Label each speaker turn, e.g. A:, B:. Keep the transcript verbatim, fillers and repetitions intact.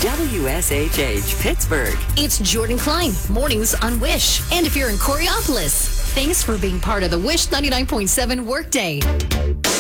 A: W S H H Pittsburgh.
B: It's Jordan Klein, mornings on Wish. And if you're in Coriopolis, thanks for being part of the Wish ninety-nine point seven Workday.